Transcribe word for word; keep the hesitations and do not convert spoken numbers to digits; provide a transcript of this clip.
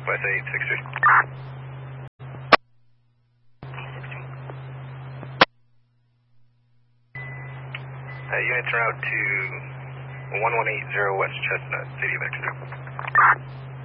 Southwest eight six three. Uh, units route to one one eight zero West Chestnut, City of Exeter.